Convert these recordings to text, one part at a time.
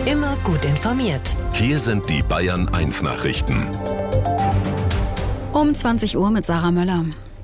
Immer gut informiert. Hier sind die Bayern 1 Nachrichten. Um 20 Uhr mit Sarah Möller.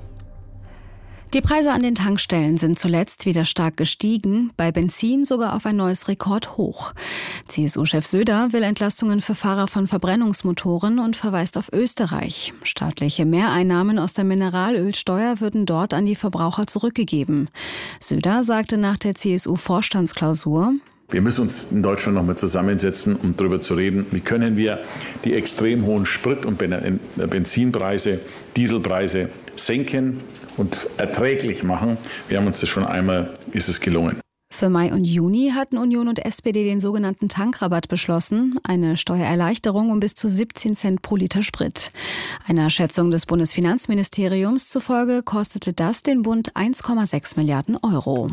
Die Preise an den Tankstellen sind zuletzt wieder stark gestiegen, bei Benzin sogar auf ein neues Rekordhoch. CSU-Chef Söder will Entlastungen für Fahrer von Verbrennungsmotoren und verweist auf Österreich. Staatliche Mehreinnahmen aus der Mineralölsteuer würden dort an die Verbraucher zurückgegeben. Söder sagte nach der CSU-Vorstandsklausur: Wir müssen uns in Deutschland noch mal zusammensetzen, um darüber zu reden, wie können wir die extrem hohen Sprit- und Benzinpreise, Dieselpreise senken und erträglich machen. Wir haben uns das schon einmal, ist es gelungen. Für Mai und Juni hatten Union und SPD den sogenannten Tankrabatt beschlossen, eine Steuererleichterung um bis zu 17 Cent pro Liter Sprit. Einer Schätzung des Bundesfinanzministeriums zufolge kostete das den Bund 1,6 Milliarden Euro.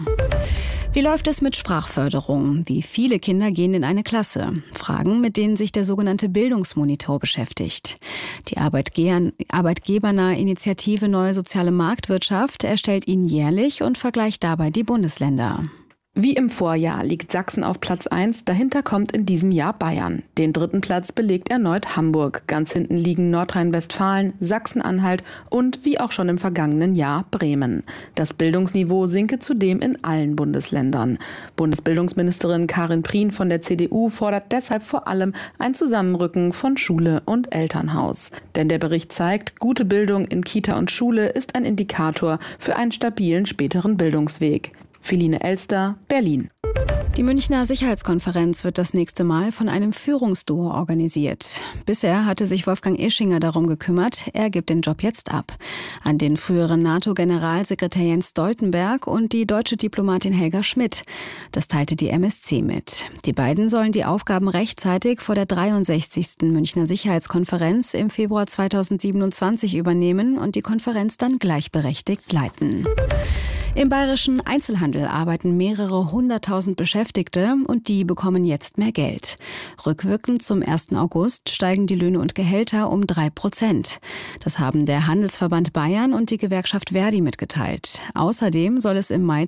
Wie läuft es mit Sprachförderung? Wie viele Kinder gehen in eine Klasse? Fragen, mit denen sich der sogenannte Bildungsmonitor beschäftigt. Die arbeitgebernahe Initiative Neue Soziale Marktwirtschaft erstellt ihn jährlich und vergleicht dabei die Bundesländer. Wie im Vorjahr liegt Sachsen auf Platz 1, dahinter kommt in diesem Jahr Bayern. Den 3. Platz belegt erneut Hamburg. Ganz hinten liegen Nordrhein-Westfalen, Sachsen-Anhalt und, wie auch schon im vergangenen Jahr, Bremen. Das Bildungsniveau sinke zudem in allen Bundesländern. Bundesbildungsministerin Karin Prien von der CDU fordert deshalb vor allem ein Zusammenrücken von Schule und Elternhaus. Denn der Bericht zeigt, gute Bildung in Kita und Schule ist ein Indikator für einen stabilen späteren Bildungsweg. Feline Elster, Berlin. Die Münchner Sicherheitskonferenz wird das nächste Mal von einem Führungsduo organisiert. Bisher hatte sich Wolfgang Ischinger darum gekümmert, er gibt den Job jetzt ab. An den früheren NATO-Generalsekretär Jens Stoltenberg und die deutsche Diplomatin Helga Schmidt. Das teilte die MSC mit. Die beiden sollen die Aufgaben rechtzeitig vor der 63. Münchner Sicherheitskonferenz im Februar 2027 übernehmen und die Konferenz dann gleichberechtigt leiten. Im bayerischen Einzelhandel arbeiten mehrere 100.000 Beschäftigte und die bekommen jetzt mehr Geld. Rückwirkend zum 1. August steigen die Löhne und Gehälter um 3%. Das haben der Handelsverband Bayern und die Gewerkschaft Verdi mitgeteilt. Außerdem soll es im Mai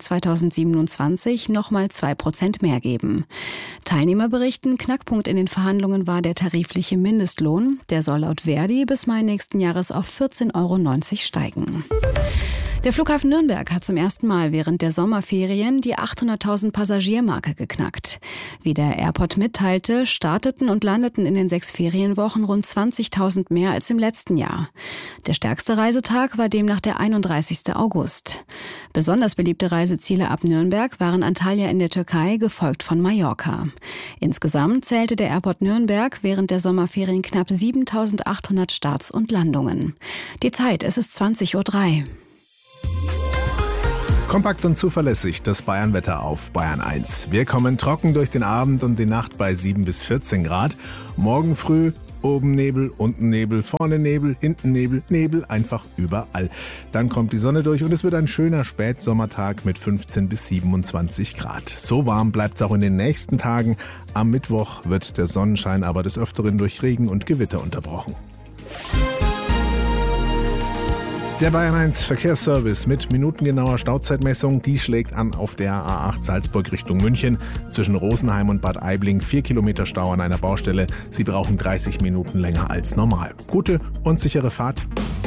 2027 nochmal 2% mehr geben. Teilnehmer berichten, Knackpunkt in den Verhandlungen war der tarifliche Mindestlohn. Der soll laut Verdi bis Mai nächsten Jahres auf 14,90 € steigen. Der Flughafen Nürnberg hat zum ersten Mal während der Sommerferien die 800.000 Passagiermarke geknackt. Wie der Airport mitteilte, starteten und landeten in den 6 Ferienwochen rund 20.000 mehr als im letzten Jahr. Der stärkste Reisetag war demnach der 31. August. Besonders beliebte Reiseziele ab Nürnberg waren Antalya in der Türkei, gefolgt von Mallorca. Insgesamt zählte der Airport Nürnberg während der Sommerferien knapp 7.800 Starts und Landungen. Die Zeit, es ist 20:03 Uhr. Kompakt und zuverlässig das Bayernwetter auf Bayern 1. Wir kommen trocken durch den Abend und die Nacht bei 7 bis 14 Grad. Morgen früh oben Nebel, unten Nebel, vorne Nebel, hinten Nebel, Nebel, einfach überall. Dann kommt die Sonne durch und es wird ein schöner Spätsommertag mit 15 bis 27 Grad. So warm bleibt es auch in den nächsten Tagen. Am Mittwoch wird der Sonnenschein aber des Öfteren durch Regen und Gewitter unterbrochen. Der Bayern 1 Verkehrsservice mit minutengenauer Stauzeitmessung, die schlägt an auf der A8 Salzburg Richtung München. Zwischen Rosenheim und Bad Aibling 4 Kilometer Stau an einer Baustelle. Sie brauchen 30 Minuten länger als normal. Gute und sichere Fahrt.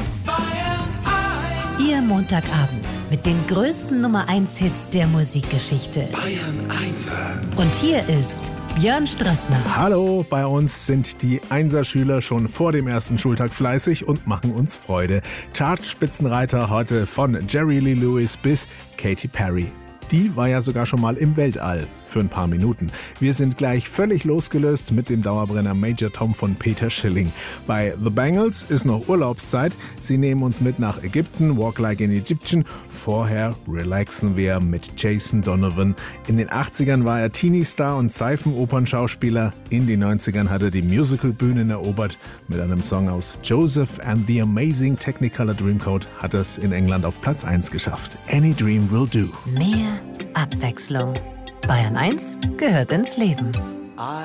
Ihr Montagabend mit den größten Nummer 1 Hits der Musikgeschichte. Bayern 1. Und hier ist Björn Strassner. Hallo, bei uns sind die 1er-Schüler schon vor dem ersten Schultag fleißig und machen uns Freude. Chartspitzenreiter heute von Jerry Lee Lewis bis Katy Perry. Die war ja sogar schon mal im Weltall für ein paar Minuten. Wir sind gleich völlig losgelöst mit dem Dauerbrenner Major Tom von Peter Schilling. Bei The Bangles ist noch Urlaubszeit. Sie nehmen uns mit nach Ägypten, Walk Like an Egyptian. Vorher relaxen wir mit Jason Donovan. In den 80ern war er Teenie-Star und Seifenopernschauspieler. In den 90ern hat er die Musical-Bühnen erobert. Mit einem Song aus Joseph and the Amazing Technicolor Dreamcoat hat er es in England auf Platz 1 geschafft. Any Dream Will Do. Mehr Abwechslung. Bayern 1 gehört ins Leben.